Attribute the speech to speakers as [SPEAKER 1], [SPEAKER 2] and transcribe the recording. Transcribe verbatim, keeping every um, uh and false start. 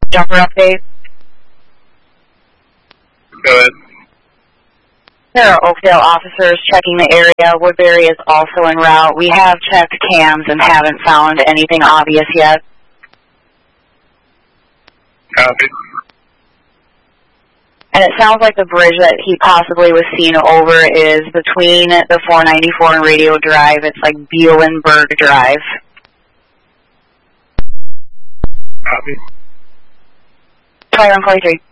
[SPEAKER 1] Jumper update.
[SPEAKER 2] Go ahead.
[SPEAKER 1] There are Oakdale officers checking the area. Woodbury is also en route. We have checked cams and haven't found anything obvious yet.
[SPEAKER 2] Copy.
[SPEAKER 1] And it sounds like the bridge that he possibly was seen over is between the four ninety-four and Radio Drive. It's like Bielenberg Drive.
[SPEAKER 2] Copy.
[SPEAKER 1] Try on forty-three.